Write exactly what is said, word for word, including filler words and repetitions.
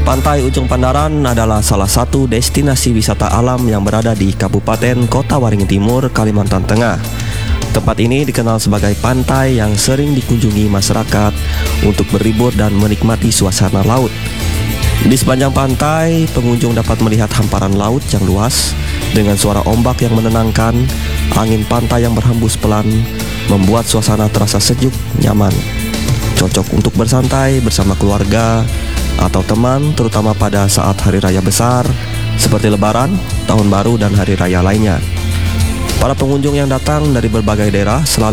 Pantai Ujung Pandaran adalah salah satu destinasi wisata alam yang berada di Kabupaten Kota Waringin Timur, Kalimantan Tengah. Tempat ini dikenal sebagai pantai yang sering dikunjungi masyarakat untuk berlibur dan menikmati suasana laut. Di sepanjang pantai, pengunjung dapat melihat hamparan laut yang luas dengan suara ombak yang menenangkan, angin pantai yang berhembus pelan, membuat suasana terasa sejuk, nyaman. Cocok untuk bersantai bersama keluarga atau teman, terutama pada saat hari raya besar seperti Lebaran, Tahun Baru, dan hari raya lainnya. Para pengunjung yang datang dari berbagai daerah selalu